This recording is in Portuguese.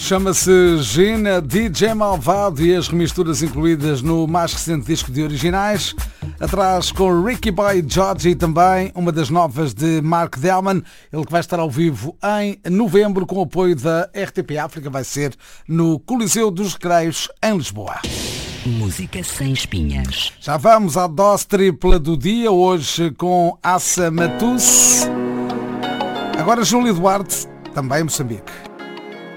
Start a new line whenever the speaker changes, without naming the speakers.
chama-se Gina, DJ Malvado e as remisturas incluídas no mais recente disco de originais. Atrás com Ricky Boy George e também uma das novas de Mark Delman, ele que vai estar ao vivo em novembro com o apoio da RTP África, vai ser no Coliseu dos Recreios em Lisboa.
Música sem espinhas.
Já vamos à dose tripla do dia, hoje com Assa Matus. Agora Júlio Duarte, também Moçambique.